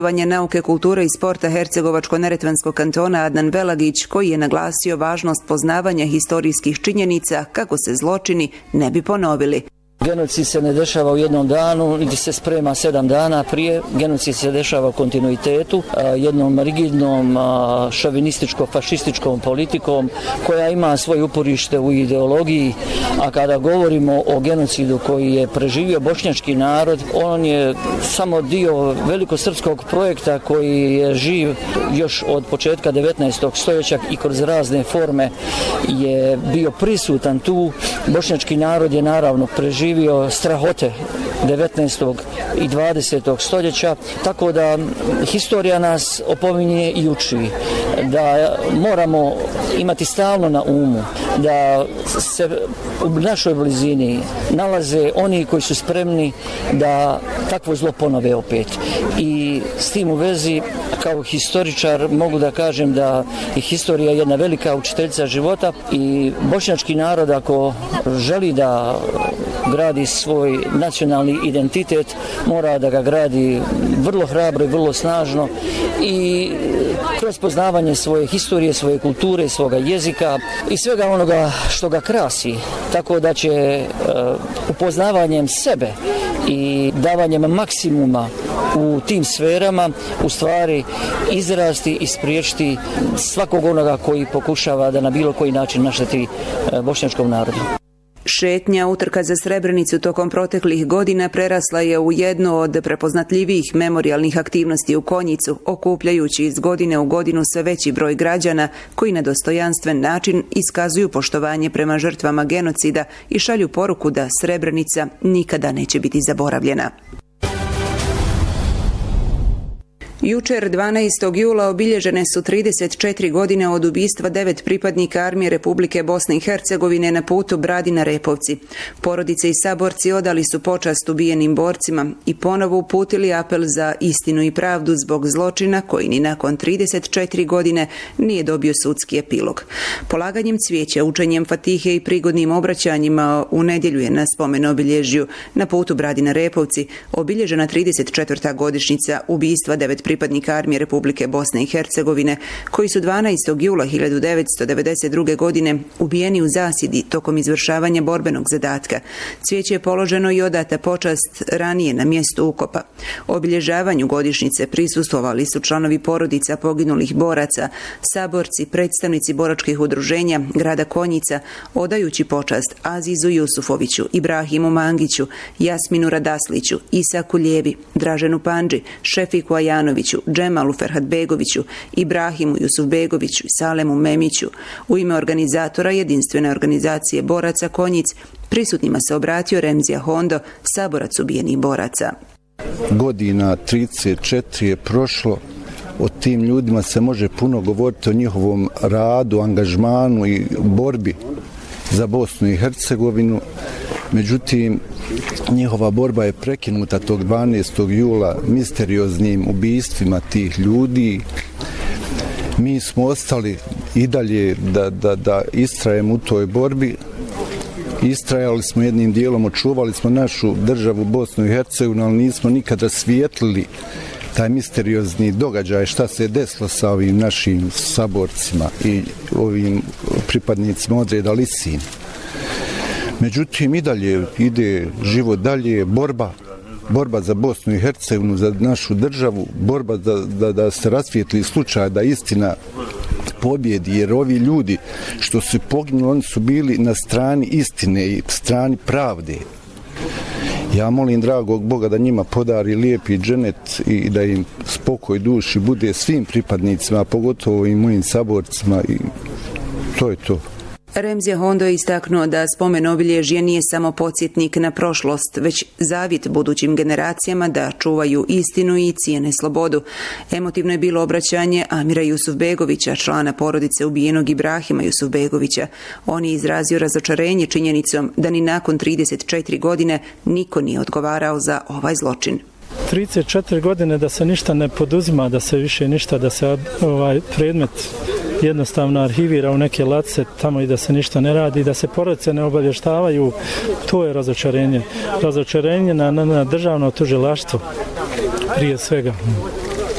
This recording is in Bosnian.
nauke, kulture i sporta Hercegovačko-neretvanskog kantona Adnan Velagić, koji je naglasio važnost poznavanja historijskih činjenica kako se zločini ne bi ponovili. Genocid se ne dešava u jednom danu, niti se sprema 7 dana prije. Genocid se dešava u kontinuitetu, jednom rigidnom šovinističko-fašističkom politikom koja ima svoje uporište u ideologiji, a kada govorimo o genocidu koji je preživio bošnjački narod, on je samo dio velikosrpskog projekta koji je živ još od početka 19. stoljeća i kroz razne forme je bio prisutan tu. Bošnjački narod je naravno preživio strahote 19. i 20. stoljeća, tako da historija nas opominje i uči da moramo imati stalno na umu da se u našoj blizini nalaze oni koji su spremni da takvo zlo ponove opet. I s tim u vezi, kao historičar, mogu da kažem da je historija jedna velika učiteljica života i bošnjački narod, ako želi da gradi svoj nacionalni identitet, mora da ga gradi vrlo hrabro i vrlo snažno i kroz poznavanje svoje historije, svoje kulture, svoga jezika i svega onoga što ga krasi. Tako da će upoznavanjem sebe i davanjem maksimuma u tim sferama u stvari izrasti i spriječiti svakog onoga koji pokušava da na bilo koji način našteti bošnjačkom narodu. Šetnja utrka za Srebrenicu tokom proteklih godina prerasla je u jedno od prepoznatljivijih memorijalnih aktivnosti u Konjicu, okupljajući iz godine u godinu sve veći broj građana koji na dostojanstven način iskazuju poštovanje prema žrtvama genocida i šalju poruku da Srebrenica nikada neće biti zaboravljena. Jučer, 12. jula, obilježene su 34 godine od ubistva 9 pripadnika Armije Republike Bosne i Hercegovine na putu Bradina-Repovci. Porodice i saborci odali su počast ubijenim borcima i ponovo uputili apel za istinu i pravdu zbog zločina koji ni nakon 34 godine nije dobio sudski epilog. Polaganjem cvijeća, učenjem fatihe i prigodnim obraćanjima u nedjelju je na spomen obilježju na putu Bradina-Repovci obilježena 34. godišnjica ubistva 9 pripadnika Armije Republike Bosne i Hercegovine, koji su 12. jula 1992. godine ubijeni u zasjedi tokom izvršavanja borbenog zadatka. Cvijeće je položeno i odata počast ranije na mjestu ukopa. Obilježavanju godišnjice prisustvovali su članovi porodica poginulih boraca, saborci, predstavnici boračkih udruženja grada Konjica, odajući počast Azizu Jusufoviću, Ibrahimu Mangiću, Jasminu Radasliću, Isaku Ljevi, Draženu Pandži, Šefiku Ajanoviću, Džemalu Ferhatbegoviću, Ibrahimu Jusufbegoviću i Salemu Memiću. U ime organizatora jedinstvene organizacije boraca Konjic prisutnima se obratio Remzija Hondo, saborac ubijenih boraca. Godina 34 je prošlo, o tim ljudima se može puno govoriti, o njihovom radu, angažmanu i borbi za Bosnu i Hercegovinu. Međutim, njihova borba je prekinuta tog 12. jula misterioznim ubistvima tih ljudi. Mi smo ostali i dalje da istrajemo u toj borbi. Istrajali smo jednim dijelom, očuvali smo našu državu Bosnu i Hercegovinu, ali nismo nikada svijetlili taj misteriozni događaj, šta se je desilo sa ovim našim saborcima i ovim pripadnicima odreda Lisin. Međutim, i dalje ide život dalje, borba za Bosnu i Hercegovinu, za našu državu, borba da se rasvijetli slučaj, da istina pobjedi, jer ovi ljudi što su poginuli, oni su bili na strani istine i strani pravde. Ja molim dragog Boga da njima podari lijepi dženet i da im spokoj duši bude svim pripadnicima, pogotovo i mojim saborcima, i to je to. Remzija Hondo je istaknuo da spomen obilježje nije samo podsjetnik na prošlost, već zavjet budućim generacijama da čuvaju istinu i cijene slobodu. Emotivno je bilo obraćanje Amira Jusufbegovića, člana porodice ubijenog Ibrahima Jusufbegovića. On je izrazio razočarenje činjenicom da ni nakon 34 godine niko nije odgovarao za ovaj zločin. 34 godine da se ništa ne poduzima, da se više ništa, da se predmet jednostavno arhivira u neke ladice tamo i da se ništa ne radi, da se porodice ne obavještavaju, to je razočarenje. Razočarenje na državno tužilaštvo prije svega.